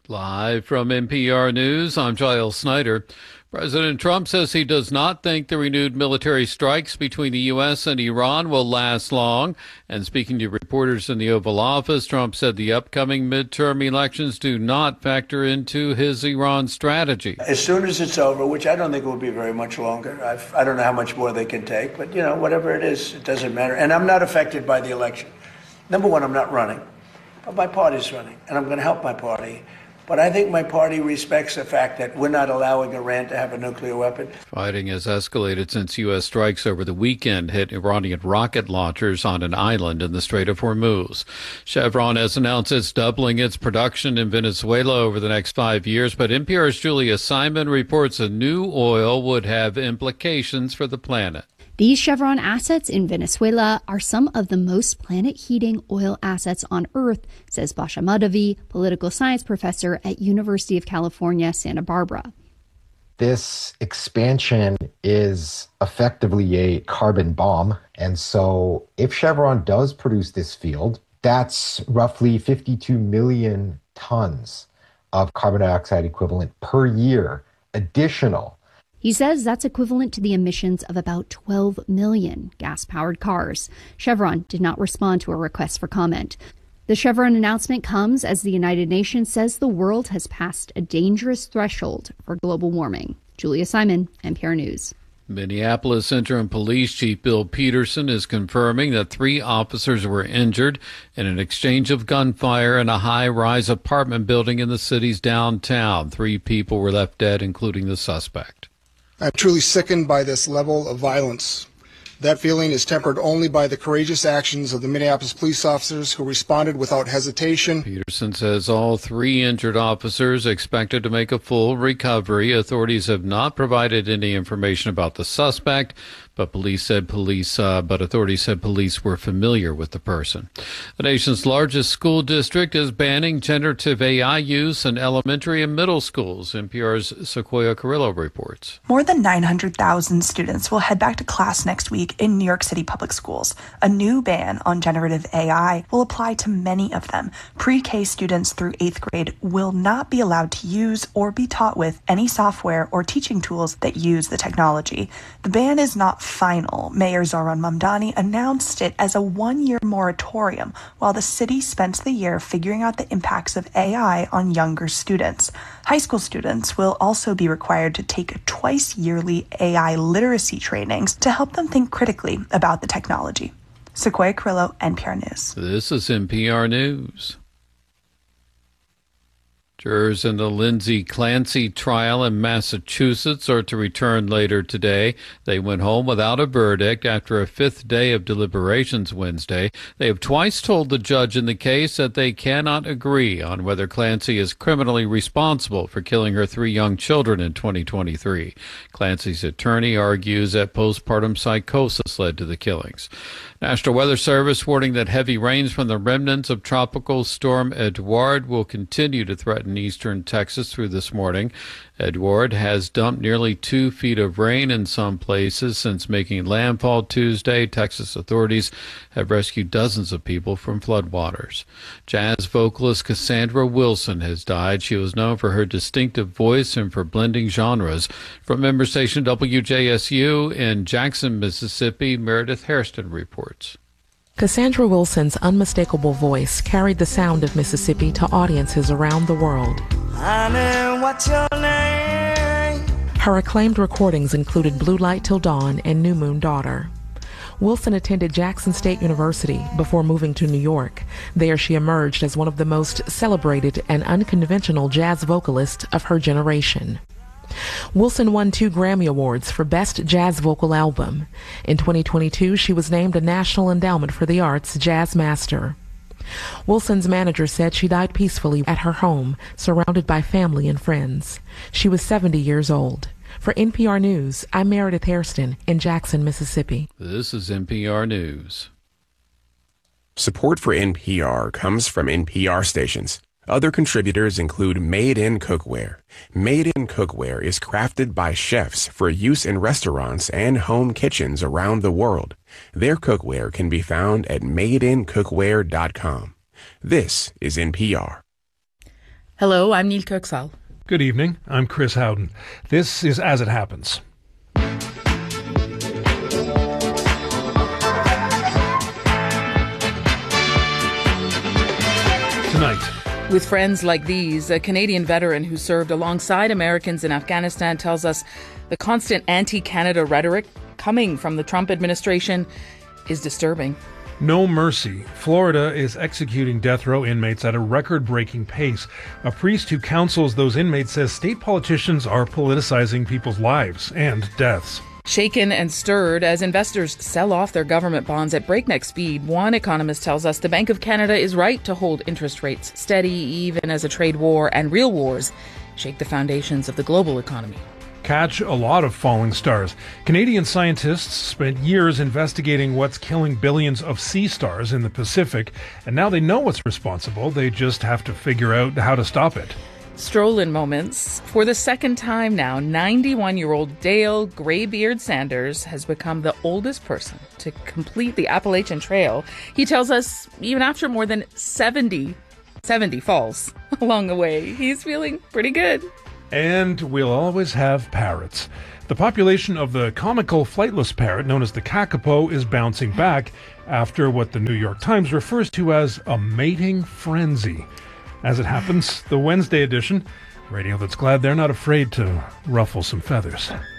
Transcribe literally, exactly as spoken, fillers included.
Live from N P R News, I'm Giles Snyder. President Trump says he does not think the renewed military strikes between the U S and Iran will last long. And speaking to reporters in the Oval Office, Trump said the upcoming midterm elections do not factor into his Iran strategy. As soon as it's over, which I don't think will be very much longer, I've, I don't know how much more they can take, but, you know, whatever it is, it doesn't matter. And I'm not affected by the election. Number one, I'm not running, but my party's running, and I'm going to help my party. But I think my party respects the fact that we're not allowing Iran to have a nuclear weapon. Fighting has escalated since U S strikes over the weekend hit Iranian rocket launchers on an island in the Strait of Hormuz. Chevron has announced it's doubling its production in Venezuela over the next five years, but N P R's Julia Simon reports a new oil would have implications for the planet. These Chevron assets in Venezuela are some of the most planet-heating oil assets on Earth, says Basha Madavi, political science professor at University of California, Santa Barbara. This expansion is effectively a carbon bomb. And so if Chevron does produce this field, that's roughly fifty-two million tons of carbon dioxide equivalent per year, additional. He says that's equivalent to the emissions of about twelve million gas-powered cars. Chevron did not respond to a request for comment. The Chevron announcement comes as the United Nations says the world has passed a dangerous threshold for global warming. Julia Simon, N P R News. Minneapolis Interim Police Chief Bill Peterson is confirming that three officers were injured in an exchange of gunfire in a high-rise apartment building in the city's downtown. Three people were left dead, including the suspect. I'm truly sickened by this level of violence. That feeling is tempered only by the courageous actions of the Minneapolis police officers who responded without hesitation. Peterson says all three injured officers expected to make a full recovery. Authorities have not provided any information about the suspect, but police said police, uh, but authorities said police were familiar with the person. The nation's largest school district is banning generative A I use in elementary and middle schools. N P R's Sequoia Carrillo reports. More than nine hundred thousand students will head back to class next week in New York City public schools. A new ban on generative A I will apply to many of them. Pre-K students through eighth grade will not be allowed to use or be taught with any software or teaching tools that use the technology. The ban is not final. Mayor Zohran Mamdani announced it as a one-year moratorium while the city spent the year figuring out the impacts of A I on younger students. High school students will also be required to take twice yearly A I literacy trainings to help them think critically about the technology. Sequoia Carrillo, N P R News. This is N P R News. Jurors in the Lindsay Clancy trial in Massachusetts are to return later today. They went home without a verdict after a fifth day of deliberations Wednesday. They have twice told the judge in the case that they cannot agree on whether Clancy is criminally responsible for killing her three young children in twenty twenty-three. Clancy's attorney argues that postpartum psychosis led to the killings. National Weather Service warning that heavy rains from the remnants of Tropical Storm Edouard will continue to threaten eastern Texas through this morning. Edouard has dumped nearly two feet of rain in some places since making landfall Tuesday. Texas authorities have rescued dozens of people from floodwaters. Jazz vocalist Cassandra Wilson has died. She was known for her distinctive voice and for blending genres. From member station W J S U in Jackson, Mississippi, Meredith Hairston reports. Cassandra Wilson's unmistakable voice carried the sound of Mississippi to audiences around the world. Honey, what's your name? Her acclaimed recordings included Blue Light Till Dawn and New Moon Daughter. Wilson attended Jackson State University before moving to New York. There she emerged as one of the most celebrated and unconventional jazz vocalists of her generation. Wilson won two Grammy Awards for Best Jazz Vocal Album. In twenty twenty-two, she was named a National Endowment for the Arts Jazz Master. Wilson's manager said she died peacefully at her home, surrounded by family and friends. She was seventy years old. For N P R News, I'm Meredith Hairston in Jackson, Mississippi. This is N P R News. Support for N P R comes from N P R stations. Other contributors include Made in Cookware. Made in Cookware is crafted by chefs for use in restaurants and home kitchens around the world. Their cookware can be found at made in cookware dot com. This is N P R. Hello, I'm Neil Kirksall. Good evening. I'm Chris Howden. This is As It Happens. Tonight. With friends like these, a Canadian veteran who served alongside Americans in Afghanistan tells us the constant anti-Canada rhetoric coming from the Trump administration is disturbing. No mercy. Florida is executing death row inmates at a record-breaking pace. A priest who counsels those inmates says state politicians are politicizing people's lives and deaths. Shaken and stirred as investors sell off their government bonds at breakneck speed, one economist tells us the Bank of Canada is right to hold interest rates steady even as a trade war and real wars shake the foundations of the global economy. Catch a lot of falling stars. Canadian scientists spent years investigating what's killing billions of sea stars in the Pacific, and now they know what's responsible. They just have to figure out how to stop it. Stroll-in moments. For the second time now, ninety-one-year-old Dale Greybeard Sanders has become the oldest person to complete the Appalachian Trail. He tells us even after more than seventy, seventy falls along the way, he's feeling pretty good. And we'll always have parrots. The population of the comical flightless parrot known as the kakapo is bouncing back after what the New York Times refers to as a mating frenzy. As it happens, the Wednesday edition, radio that's glad they're not afraid to ruffle some feathers.